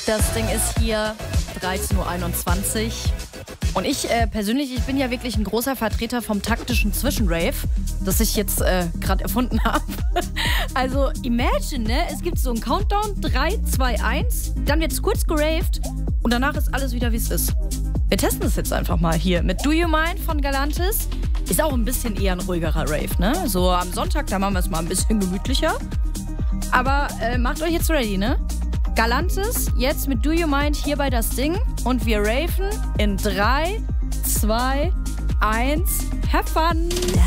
Das Ding ist hier 13:21 Uhr. Und ich persönlich, ich bin ja wirklich ein großer Vertreter vom taktischen Zwischenrave, das ich jetzt gerade erfunden habe. Also imagine, ne? Es gibt so einen Countdown, 3, 2, 1, dann wird's kurz geraved und danach ist alles wieder, wie es ist. Wir testen das jetzt einfach mal hier mit Do You Mind von Galantis. Ist auch ein bisschen eher ein ruhigerer Rave, ne? So am Sonntag, da machen wir es mal ein bisschen gemütlicher. Aber macht euch jetzt ready, ne? Galantis, jetzt mit Do You Mind hier bei das Ding. Und wir raven in 3, 2, 1. Have fun!